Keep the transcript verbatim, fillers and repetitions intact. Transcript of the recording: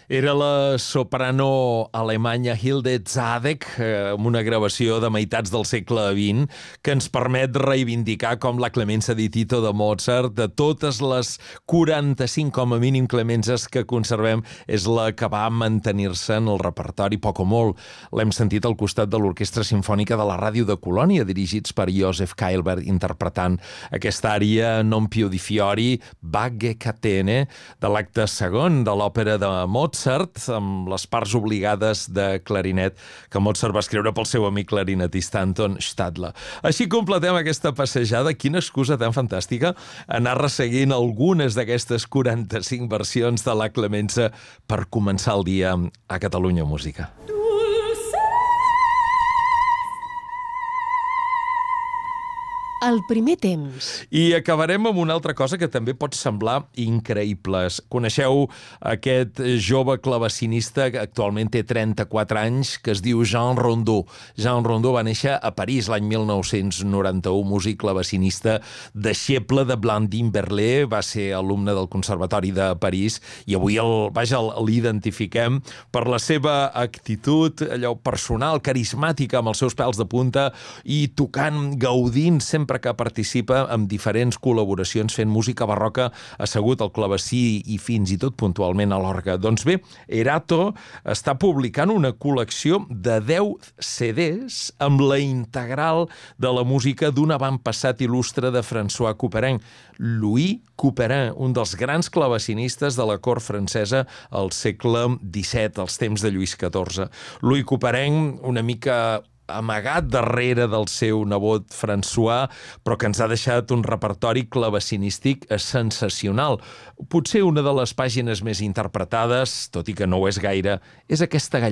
Era la soprano alemanya Hilde Zadek, amb una gravació de meitats del segle vint, que ens permet reivindicar com la Clemenza di Tito de Mozart, de totes les quaranta-cinc, com a mínim, Clemences que conservem, és la que va mantenir-se en el repertori poc o molt. L'hem sentit al costat de l'Orquestra Simfònica de la Ràdio de Colònia, dirigits per Joseph Keilberg, interpretant aquesta ària Non più di fiori, Vague catene, de l'acte segon de l'òpera de Mozart, amb les parts obligades de clarinet que Mozart va escriure pel seu amic clarinetista Anton Stadler. Així completem aquesta passejada. Quina excusa tan fantàstica anar resseguint algunes d'aquestes quaranta-cinc versions de la Clemenza per començar el dia a Catalunya Música. El primer temps. I acabarem amb una altra cosa que també pot semblar increïble. Coneixeu aquest jove clavecinista que actualment té trenta-quatre anys, que es diu Jean Rondeau. Jean Rondeau va néixer a París l'any mil nou-cents noranta-u, músic clavecinista, deixeble de Blandine Berlé, va ser alumne del Conservatori de París i avui el, vaja, l'identifiquem per la seva actitud allò personal, carismàtica, amb els seus pèls de punta i tocant, gaudint sempre que participa en diferents col·laboracions fent música barroca assegut al clavecí i fins i tot puntualment a l'orgue. Doncs bé, Erato està publicant una col·lecció de deu ce des amb la integral de la música d'un avantpassat il·lustre de François Couperin, Louis Couperin, un dels grans clavecinistes de la cort francesa al segle disset, als temps de Lluís catorze. Louis Couperin, una mica amagat darrere del seu nebot François, però que ens ha deixat un repertori clavecinístic sensacional. Potser una de les pàgines més interpretades, tot i que no ho és gaire, és aquesta gallina.